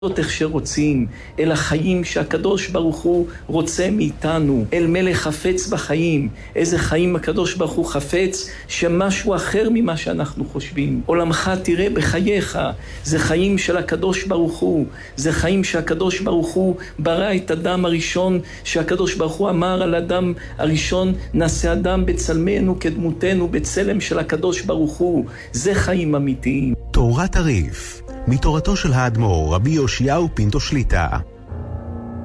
איך שרוצים, אל החיים שהקדוש ברוך הוא רוצה מאיתנו, אל מלך חפץ בחיים. איזה חיים הקדוש ברוך הוא חפץ? שמשהו אחר ממה שאנחנו חושבים. עולמך תראה בחייך, זה חיים של הקדוש ברוך הוא, זה חיים שהקדוש ברוך הוא ברא את אדם הראשון, שהקדוש ברוך הוא אמר על אדם הראשון, נעשה אדם בצלמנו כדמותנו, בצלם של הקדוש ברוך הוא. זה חיים אמיתיים. תורת הריף, מתורתו של האדמו"ר רבי יאשיהו פינטו שליטא.